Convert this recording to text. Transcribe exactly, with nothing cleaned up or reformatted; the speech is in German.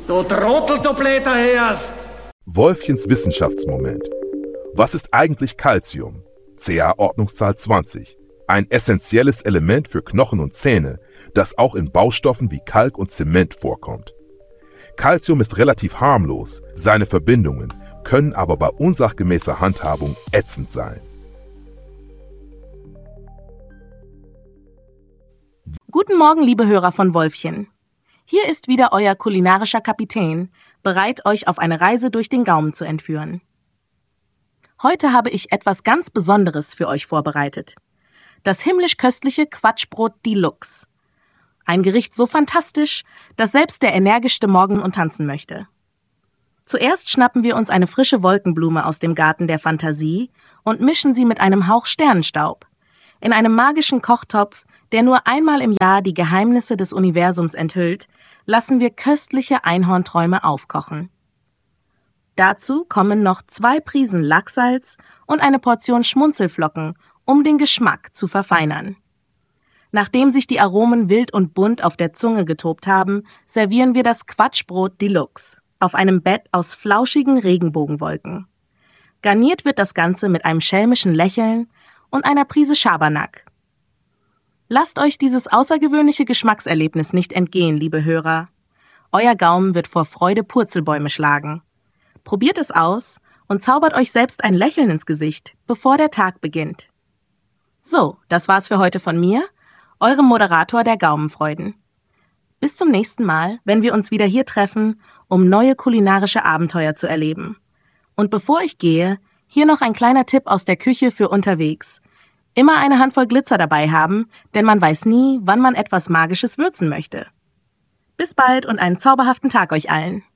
Du Trottel, du Blätter hörst! Wolfchens Wissenschaftsmoment. Was ist eigentlich Calcium? C A-Ordnungszahl zwanzig. Ein essentielles Element für Knochen und Zähne, das auch in Baustoffen wie Kalk und Zement vorkommt. Calcium ist relativ harmlos, seine Verbindungen können aber bei unsachgemäßer Handhabung ätzend sein. Guten Morgen, liebe Hörer von Wolfchen. Hier ist wieder euer kulinarischer Kapitän, bereit, euch auf eine Reise durch den Gaumen zu entführen. Heute habe ich etwas ganz Besonderes für euch vorbereitet. Das himmlisch-köstliche Quatschbrot Deluxe. Ein Gericht so fantastisch, dass selbst der energischste morgen und tanzen möchte. Zuerst schnappen wir uns eine frische Wolkenblume aus dem Garten der Fantasie und mischen sie mit einem Hauch Sternenstaub. In einem magischen Kochtopf, der nur einmal im Jahr die Geheimnisse des Universums enthüllt, lassen wir köstliche Einhornträume aufkochen. Dazu kommen noch zwei Prisen Lachsalz und eine Portion Schmunzelflocken, um den Geschmack zu verfeinern. Nachdem sich die Aromen wild und bunt auf der Zunge getobt haben, servieren wir das Quatschbrot Deluxe auf einem Bett aus flauschigen Regenbogenwolken. Garniert wird das Ganze mit einem schelmischen Lächeln und einer Prise Schabernack. Lasst euch dieses außergewöhnliche Geschmackserlebnis nicht entgehen, liebe Hörer. Euer Gaumen wird vor Freude Purzelbäume schlagen. Probiert es aus und zaubert euch selbst ein Lächeln ins Gesicht, bevor der Tag beginnt. So, das war's für heute von mir, eurem Moderator der Gaumenfreuden. Bis zum nächsten Mal, wenn wir uns wieder hier treffen, um neue kulinarische Abenteuer zu erleben. Und bevor ich gehe, hier noch ein kleiner Tipp aus der Küche für unterwegs. Immer eine Handvoll Glitzer dabei haben, denn man weiß nie, wann man etwas Magisches würzen möchte. Bis bald und einen zauberhaften Tag euch allen.